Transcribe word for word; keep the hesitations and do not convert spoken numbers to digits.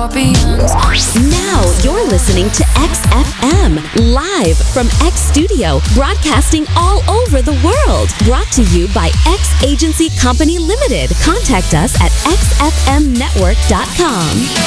scorpions. Now you're listening to X F M, live from X Studio, broadcasting all over the world. Brought to you by X Agency Company Limited. Contact us at x f m network dot com.